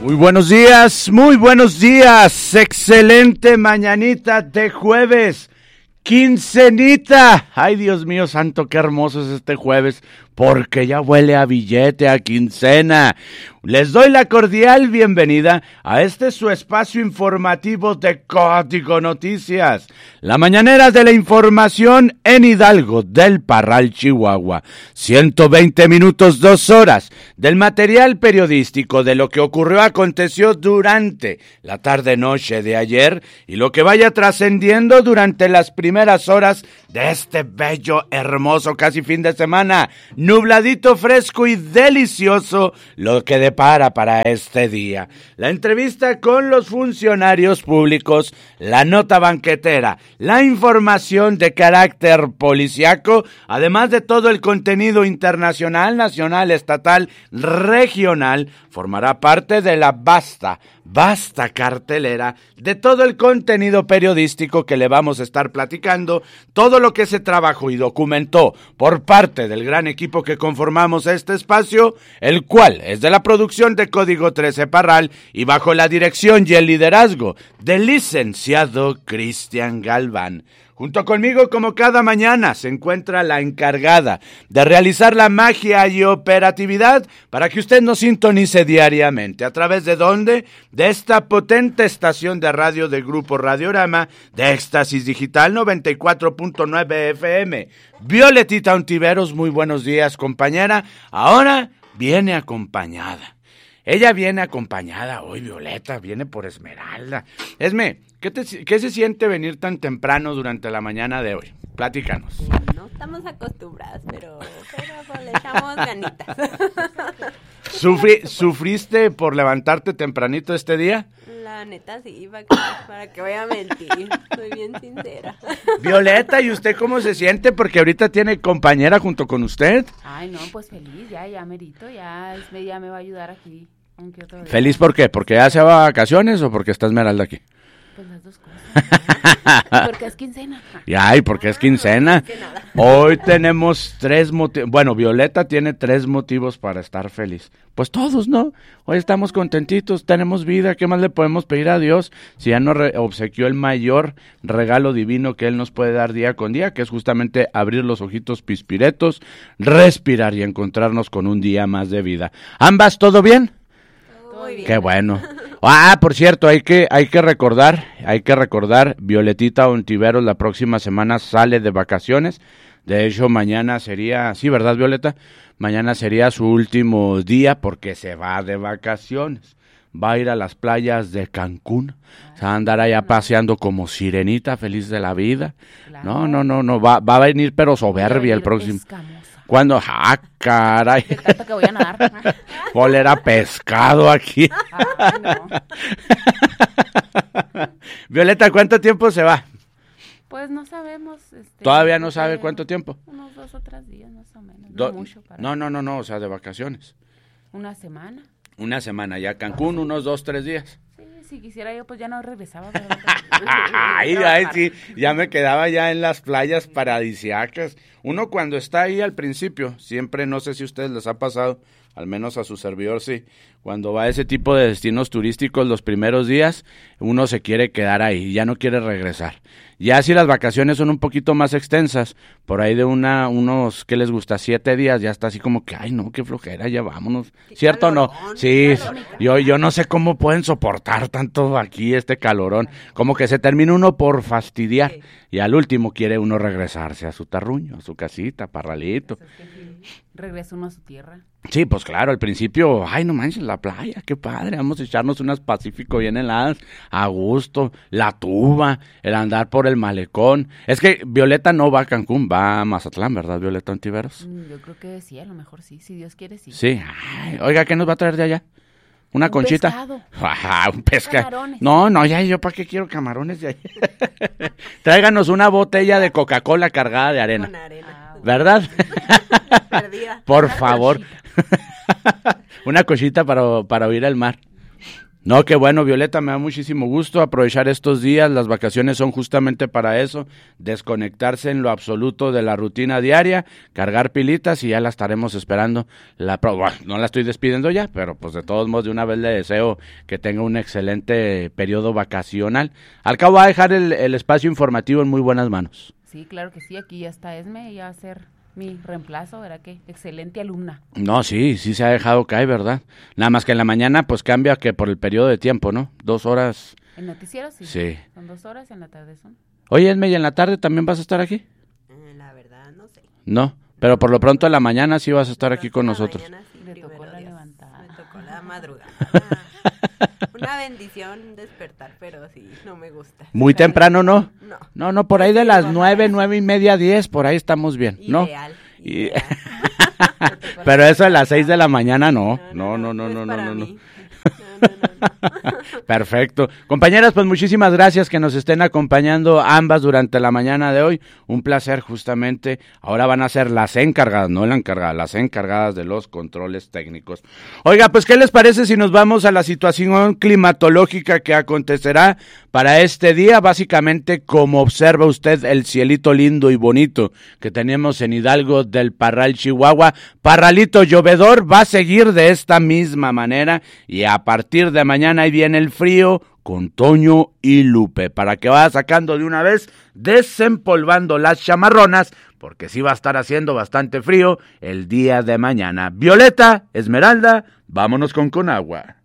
Muy buenos días, excelente mañanita de jueves, quincenita. Ay, Dios mío santo, qué hermoso es este jueves, porque ya huele a billete, a quincena. Les doy la cordial bienvenida a este su espacio informativo de Código Noticias, la mañanera de la información en Hidalgo del Parral, Chihuahua. 120 minutos, 2 horas del material periodístico de lo que ocurrió, aconteció durante la tarde-noche de ayer y lo que vaya trascendiendo durante las primeras horas de este bello, hermoso, casi fin de semana, nubladito, fresco y delicioso, lo que depara para este día. La entrevista con los funcionarios públicos, la nota banquetera, la información de carácter policiaco, además de todo el contenido internacional, nacional, estatal, regional, formará parte de la vasta cartelera de todo el contenido periodístico que le vamos a estar platicando, todo lo que se trabajó y documentó por parte del gran equipo que conformamos este espacio, el cual es de la producción de Código 13 Parral y bajo la dirección y el liderazgo del licenciado Cristian Galván. Junto conmigo, como cada mañana, se encuentra la encargada de realizar la magia y operatividad para que usted nos sintonice diariamente. ¿A través de dónde? De esta potente estación de radio de Grupo Radiorama, de Éxtasis Digital 94.9 FM. Violetita Ontiveros, muy buenos días, compañera. Ahora viene acompañada. Ella viene acompañada hoy, Violeta, viene por Esmeralda. Esme, ¿qué se siente venir tan temprano durante la mañana de hoy? Platícanos. No estamos acostumbradas, pero pues, le echamos ganitas. ¿Sufriste por levantarte tempranito este día? La neta sí, para que voy a mentir, soy bien sincera. Violeta, ¿y usted cómo se siente? Porque ahorita tiene compañera junto con usted. Ay, no, pues feliz, ya merito, ya me va a ayudar aquí. ¿Feliz por qué? ¿Porque ya se va a vacaciones o porque está Esmeralda aquí? Pues las dos cosas. Porque es quincena. ¿Y por qué es quincena? Hoy tenemos 3 motivos. Bueno, Violeta tiene 3 motivos para estar feliz. Pues todos, ¿no? Hoy estamos contentitos, tenemos vida. ¿Qué más le podemos pedir a Dios si ya nos obsequió el mayor regalo divino que Él nos puede dar día con día, que es justamente abrir los ojitos pispiretos, respirar y encontrarnos con un día más de vida? ¿Ambas todo bien? Muy bien. Qué bueno. Por cierto, hay que recordar, Violetita Ontiveros la próxima semana sale de vacaciones. De hecho, mañana sería, sí, ¿verdad, Violeta? Mañana sería su último día porque se va de vacaciones. Va a ir a las playas de Cancún. Se va a andar allá paseando como sirenita, feliz de la vida. Claro. No, va a venir pero soberbia el próximo. ¿Cuándo? Caray. De tanto que voy a nadar. Oler a pescado aquí. Ay, no. Violeta, ¿cuánto tiempo se va? Pues no sabemos. ¿Todavía no sabe cuánto tiempo? Unos 2 o 3 días más o menos. No mucho para No, o sea, de vacaciones. Una semana. Una semana, ya Cancún, unos 2, 3 días. Sí, si quisiera yo, pues ya no regresaba. Pero ay, sí, ya me quedaba ya en las playas paradisíacas. Uno cuando está ahí al principio, siempre, no sé si a ustedes les ha pasado, al menos a su servidor sí, cuando va a ese tipo de destinos turísticos los primeros días, uno se quiere quedar ahí, ya no quiere regresar. Ya si las vacaciones son un poquito más extensas, por ahí de unos, ¿qué les gusta? 7 días, ya está así como que, ay no, qué flojera, ya vámonos. ¿Cierto o no? Sí, yo no sé cómo pueden soportar tanto aquí este calorón, como que se termina uno por fastidiar, y al último quiere uno regresarse a su terruño, a su casita, parralito. Regresa uno a su tierra. Sí, pues claro, al principio, ay, no manches, la playa, qué padre, vamos a echarnos unas Pacífico bien heladas, a gusto, la tuba, el andar por el malecón. Es que Violeta no va a Cancún, va a Mazatlán, ¿verdad, Violeta Ontiveros? Yo creo que sí, a lo mejor sí, si Dios quiere, sí. Sí, ay, oiga, ¿qué nos va a traer de allá? ¿Una conchita? Pescado. Un pescado. Camarones. No, ya yo para qué quiero camarones de ahí. Tráiganos una botella de Coca-Cola cargada de arena. Con arena. ¿Verdad? Perdida. Por favor. Una cosita para oír el mar. No, qué bueno, Violeta, me da muchísimo gusto aprovechar estos días, las vacaciones son justamente para eso, desconectarse en lo absoluto de la rutina diaria, cargar pilitas y ya la estaremos esperando. Bueno, no la estoy despidiendo ya, pero pues de todos modos de una vez le deseo que tenga un excelente periodo vacacional. Al cabo va a dejar el espacio informativo en muy buenas manos. Sí, claro que sí, aquí ya está Esme, ya va a ser mi reemplazo, ¿verdad qué? Excelente alumna. No, sí se ha dejado caer, ¿verdad? Nada más que en la mañana pues cambia que por el periodo de tiempo, ¿no? 2 horas. ¿En noticiero? Sí. Sí. Son 2 horas, en la tarde son. Oye, Esme, ¿y en la tarde también vas a estar aquí? La verdad, no sé. No, pero por lo pronto en la mañana sí vas a estar aquí con nosotros. Mañana, sí, Le tocó la Dios. levantada. Me tocó la madrugada. Una bendición despertar, pero sí, no me gusta. Muy temprano, ¿no? No. No, por ahí de las 9, 9:30, 10, por ahí estamos bien, ¿no? Ideal. Pero eso a las 6 de la mañana no. No. es para mí. No. Perfecto. Compañeras, pues muchísimas gracias que nos estén acompañando ambas durante la mañana de hoy. Un placer justamente. Ahora van a ser las encargadas, no la encargada, las encargadas de los controles técnicos. Oiga, pues ¿qué les parece si nos vamos a la situación climatológica que acontecerá para este día? Básicamente, como observa usted el cielito lindo y bonito que tenemos en Hidalgo del Parral, Chihuahua. Parralito llovedor va a seguir de esta misma manera y a partir de mañana ahí viene el frío con Toño y Lupe, para que vaya sacando de una vez, desempolvando las chamarronas, porque sí va a estar haciendo bastante frío el día de mañana. Violeta, Esmeralda, vámonos con Conagua.